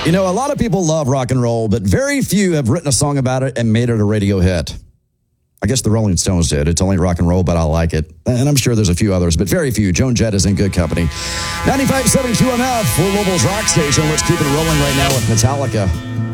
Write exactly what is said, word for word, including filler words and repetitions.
You know, a lot of people love rock and roll, but very few have written a song about it and made it a radio hit. I guess the Rolling Stones did. It's only rock and roll, but I like it. And I'm sure there's a few others, but very few. Joan Jett is in good company. ninety-five point seven Q M F, Louisville's rock station. Let's keep it rolling right now with Metallica.